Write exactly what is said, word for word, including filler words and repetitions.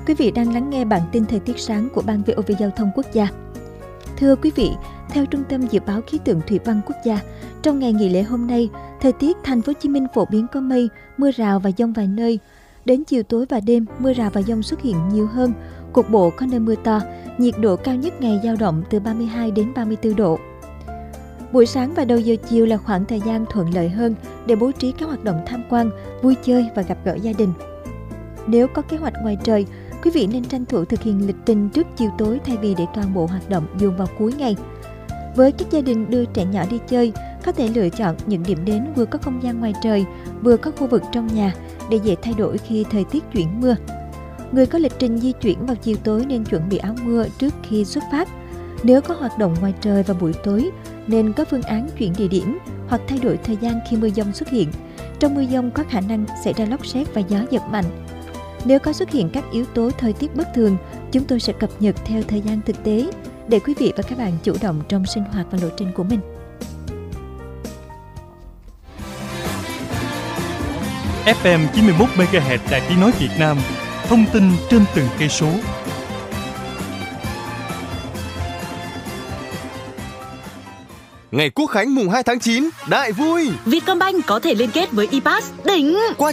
quý vị đang lắng nghe bản tin thời tiết sáng của Ban vê o vê Giao thông Quốc gia. Thưa quý vị, theo Trung tâm Dự báo Khí tượng Thủy văn Quốc gia, trong ngày nghỉ lễ hôm nay, thời tiết Thành phố Hồ Chí Minh phổ biến có mây, mưa rào và dông vài nơi. Đến chiều tối và đêm, mưa rào và dông xuất hiện nhiều hơn, cục bộ có nơi mưa to, nhiệt độ cao nhất ngày dao động từ ba mươi hai đến ba mươi tư độ. Buổi sáng và đầu giờ chiều là khoảng thời gian thuận lợi hơn để bố trí các hoạt động tham quan, vui chơi và gặp gỡ gia đình. Nếu có kế hoạch ngoài trời, quý vị nên tranh thủ thực hiện lịch trình trước chiều tối thay vì để toàn bộ hoạt động dồn vào cuối ngày. Với các gia đình đưa trẻ nhỏ đi chơi, có thể lựa chọn những điểm đến vừa có không gian ngoài trời, vừa có khu vực trong nhà để dễ thay đổi khi thời tiết chuyển mưa. Người có lịch trình di chuyển vào chiều tối nên chuẩn bị áo mưa trước khi xuất phát. Nếu có hoạt động ngoài trời vào buổi tối, nên có phương án chuyển địa điểm hoặc thay đổi thời gian khi mưa dông xuất hiện. Trong mưa dông có khả năng xảy ra lốc sét và gió giật mạnh. Nếu có xuất hiện các yếu tố thời tiết bất thường, chúng tôi sẽ cập nhật theo thời gian thực tế để quý vị và các bạn chủ động trong sinh hoạt và lộ trình của mình. ép em chín mươi mốt mê ga héc Đài Tiếng nói Việt Nam, thông tin trên từng cây số. Ngày Quốc khánh mùng hai tháng chín, đại vui! Vietcombank có thể liên kết với e-pass, đỉnh! Qua